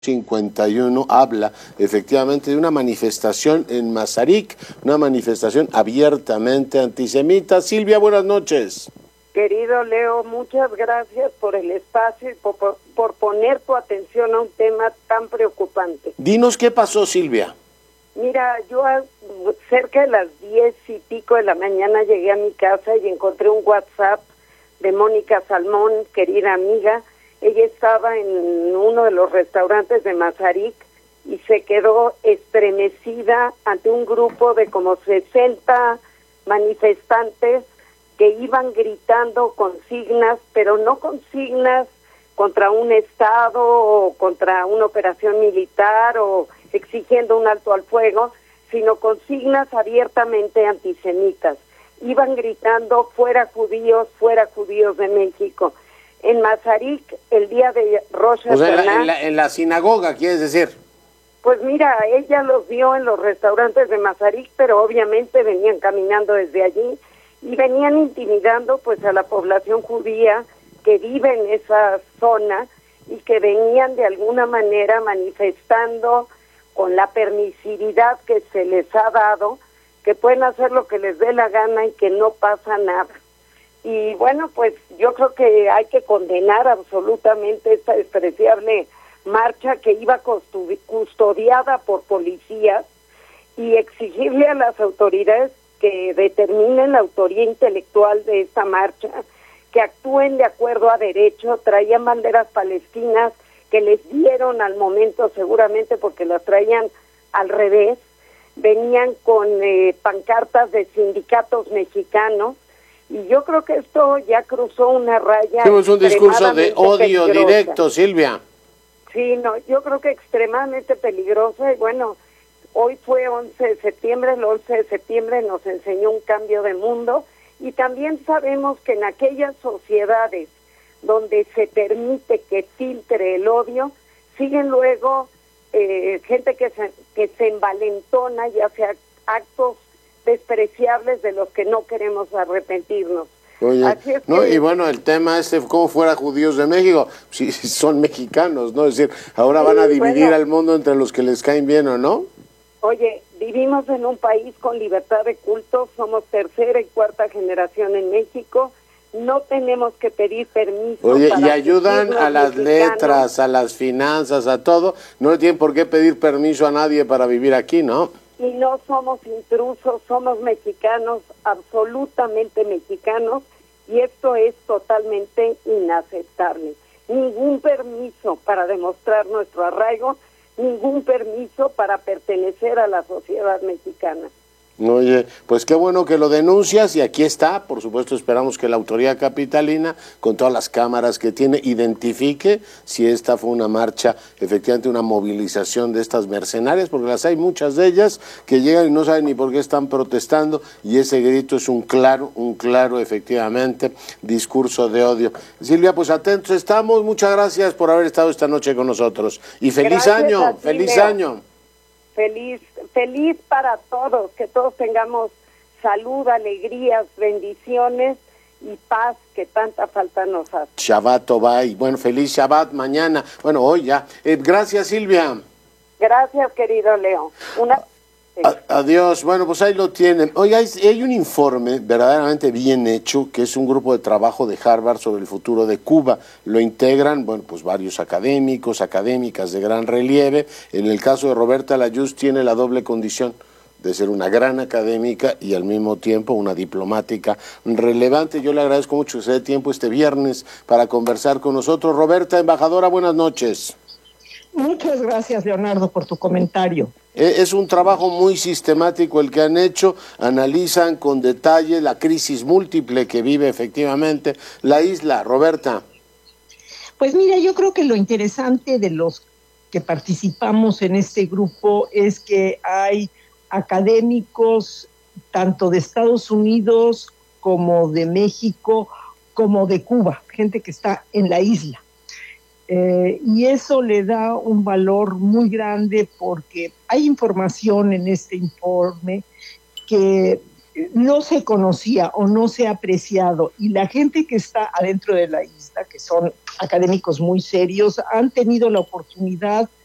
51 habla efectivamente de una manifestación en Mazarik, una manifestación abiertamente antisemita. Silvia, buenas noches. Querido Leo, muchas gracias por el espacio y por poner tu atención a un tema tan preocupante. Dinos qué pasó, Silvia. Mira, yo cerca de las 10:00 de la mañana llegué a mi casa y encontré un WhatsApp de Mónica Salmón, querida amiga. Ella estaba en uno de los restaurantes de Mazarik y se quedó estremecida ante un grupo de como 60 manifestantes que iban gritando consignas, pero no consignas contra un Estado o contra una operación militar o exigiendo un alto al fuego, sino consignas abiertamente antisemitas. Iban gritando fuera judíos de México. En Mazarik, el día de Rosh Hashanah... O sea, en la sinagoga, ¿quieres decir? Pues mira, ella los vio en los restaurantes de Mazarik, pero obviamente venían caminando desde allí y venían intimidando pues a la población judía que vive en esa zona y que venían de alguna manera manifestando con la permisividad que se les ha dado, que pueden hacer lo que les dé la gana y que no pasa nada. Y bueno, pues yo creo que hay que condenar absolutamente esta despreciable marcha que iba custodiada por policías y exigirle a las autoridades que determinen la autoría intelectual de esta marcha, que actúen de acuerdo a derecho. Traían banderas palestinas que les dieron al momento seguramente porque las traían al revés, venían con pancartas de sindicatos mexicanos. Y yo creo que esto ya cruzó una raya. Es un discurso de odio peligrosa. Directo, Silvia. Sí, no, yo creo que extremadamente peligrosa. Y bueno, hoy fue 11 de septiembre, el 11 de septiembre nos enseñó un cambio de mundo. Y también sabemos que en aquellas sociedades donde se permite que filtre el odio, siguen luego gente que se envalentona y hace actos despreciables de los que no queremos arrepentirnos. Oye, así es no, que... y bueno, el tema es como fuera judíos de México, si son mexicanos, ¿no? Es decir, ahora van a dividir al mundo entre los que les caen bien o no. Oye, vivimos en un país con libertad de culto, somos tercera y cuarta generación en México, no tenemos que pedir permiso. Oye, para y ayudan a las mexicanos. letras, a las finanzas, a todo, no tienen por qué pedir permiso a nadie para vivir aquí, ¿no? Y no somos intrusos, somos mexicanos, absolutamente mexicanos, y esto es totalmente inaceptable. Ningún permiso para demostrar nuestro arraigo, ningún permiso para pertenecer a la sociedad mexicana. Oye, pues qué bueno que lo denuncias y aquí está, por supuesto esperamos que la autoridad capitalina, con todas las cámaras que tiene, identifique si esta fue una marcha, efectivamente una movilización de estas mercenarias, porque las hay muchas de ellas que llegan y no saben ni por qué están protestando y ese grito es un claro, efectivamente, discurso de odio. Silvia, pues atentos estamos, muchas gracias por haber estado esta noche con nosotros y feliz año, feliz año. Feliz para todos, que todos tengamos salud, alegrías, bendiciones y paz que tanta falta nos hace. Shabbat Tobá, y bueno, feliz Shabbat mañana, bueno, hoy ya. Gracias, Silvia. Gracias, querido Leo. Adiós, bueno, pues ahí lo tienen. Oye, hay un informe verdaderamente bien hecho, que es un grupo de trabajo de Harvard sobre el futuro de Cuba. Lo integran, bueno, pues varios académicos, académicas de gran relieve. En el caso de Roberta Layuz tiene la doble condición de ser una gran académica y al mismo tiempo una diplomática relevante. Yo le agradezco mucho que se dé tiempo este viernes para conversar con nosotros. Roberta, embajadora, buenas noches. Muchas gracias, Leonardo, por tu comentario. Es un trabajo muy sistemático el que han hecho, analizan con detalle la crisis múltiple que vive efectivamente la isla. Roberta. Pues mira, yo creo que lo interesante de los que participamos en este grupo es que hay académicos tanto de Estados Unidos como de México, como de Cuba, gente que está en la isla. Y eso le da un valor muy grande porque hay información en este informe que no se conocía o no se ha apreciado, y la gente que está adentro de la isla, que son académicos muy serios, han tenido la oportunidad